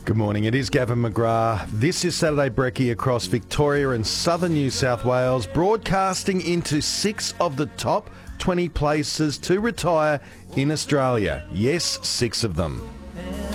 Good morning, it is Gavin McGrath. This is Saturday Brekkie across Victoria and southern New South Wales, broadcasting into 6 of the top 20 places to retire in Australia. Yes, 6 of them.